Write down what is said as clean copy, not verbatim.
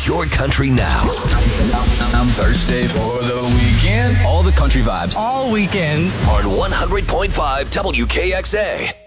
your country now. I'm thirsty for the weekend. All the country vibes. All weekend. On 100.5 WKXA.